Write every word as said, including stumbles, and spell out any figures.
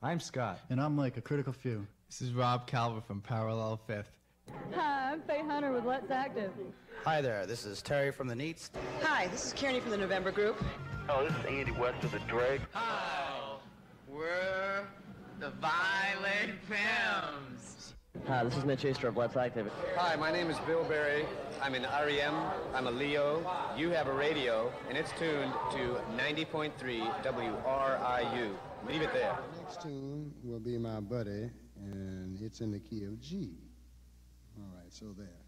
I'm Scott. And I'm like a critical few. This is Rob Calvert from Parallel Fifth. Hi, I'm Faye Hunter with Let's Active. Hi there, this is Terry from the Neats. Hi, this is Kearney from the November Group. Oh, this is Andy West of the Drake. Hi, we're the Violent Femmes. Hi, this is Mitch Easter of Let's Active. Hi, my name is Bill Berry. I'm in R E M. I'm a Leo. You have a radio, and it's tuned to ninety point three W R I U. Leave it there. The next tune will be My Buddy, and it's in the key of G. All right, so there.